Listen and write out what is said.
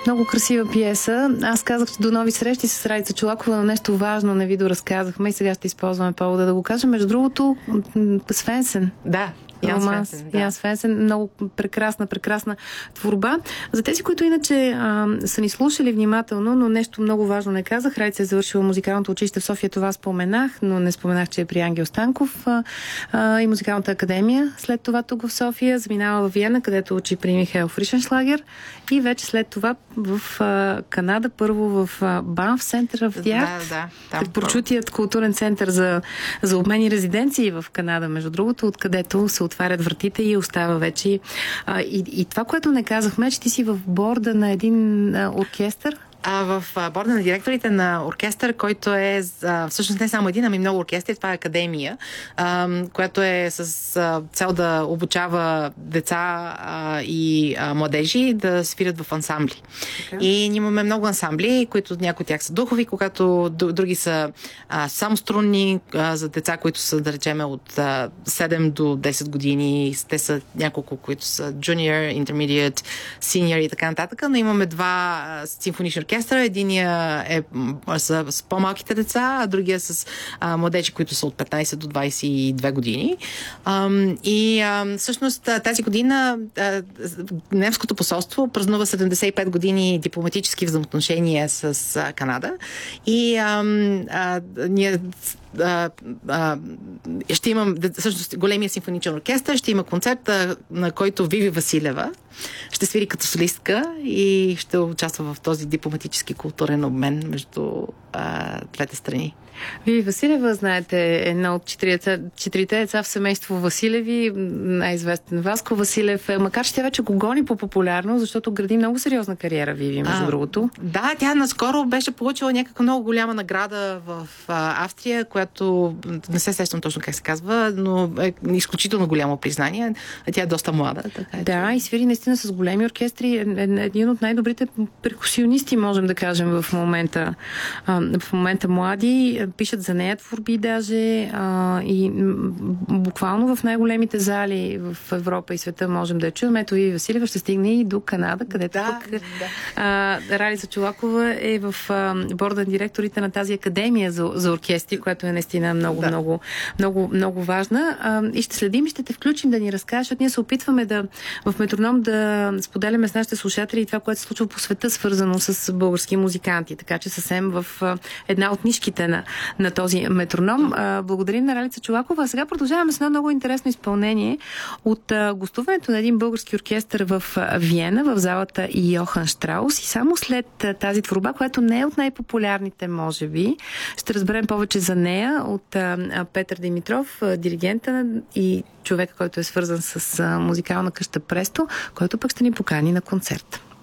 Много красива пиеса. Аз казах, че до нови срещи с Ралица Чолакова, но нещо важно не ви доразказахме и сега ще използваме повода да го кажем. Между другото, Свенсен. Да. Ян Свенсен, много прекрасна творба. За тези, които иначе са ни слушали внимателно, но нещо много важно не казах. Ралица е завършила музикалното училище в София, това споменах, но не споменах, че е при Ангел Станков и музикалната академия. След това тук в София заминава в Виена, където учи при Михаел Фришеншлагер и вече след това в Канада, първо в Банф център в Диарт. Прочутият културен център за обмен и резиденции в Канада, между другото, откъдето се отварят вратите и остава вече. И това, което не казахме, че ти си в борда на един оркестър. В борда на директорите на оркестър, който е всъщност не само един, ами много оркестри. Това е академия, която е с цел да обучава деца и младежи да свирят в ансамбли. Okay. И ние имаме много ансамбли, които някои от тях са духови, когато други са самострунни за деца, които са, да речеме, от 7 до 10 години. Те са няколко, които са junior, intermediate, senior и така нататък, но имаме два симфонични оркестра. Единия е с по-малките деца, а другия с младежи, които са от 15 до 22 години. Всъщност тази година немското посолство празнува 75 години дипломатически взаимоотношения с Канада и ние ще имам всъщност големия симфоничен оркестър, ще има концерт, на който Виви Василева ще свири като солистка и ще участва в този дипломатически културен обмен между двете страни. Виви Василева, знаете, е едно от четирите деца в семейство Василеви, най-известен Васко Василев, макар че тя вече го гони по популярно, защото гради много сериозна кариера, Виви, между другото. Да, тя наскоро беше получила някаква много голяма награда в Австрия, която не се сещам точно как се казва, но е изключително голямо признание. Тя е доста млада. Така, да, и свири наистина с големи оркестри. Един от най-добрите перкусионисти, можем да кажем, в момента млади. Пишат за нея творби даже и буквално в най-големите зали в Европа и света можем да я чуем. Ето и Василева ще стигне и до Канада, където Ралица Чолакова е в борда на директорите на тази академия за оркестри, която е наистина много важна. И ще следим и ще те включим да ни разкажеш, защото ние се опитваме в Метроном да споделяме с нашите слушатели това, което се случва по света, свързано с български музиканти. Така че съвсем в една от нишките на този Метроном. Благодарим на Ралица Чолакова. А сега продължаваме с едно много интересно изпълнение от гостуването на един български оркестър в Виена, в залата Йохан Штраус. И само след тази творба, която не е от най-популярните, може би, ще разберем повече за нея от Петър Димитров, диригента и човека, който е свързан с музикална къща Престо, който пък ще ни покани на концерт.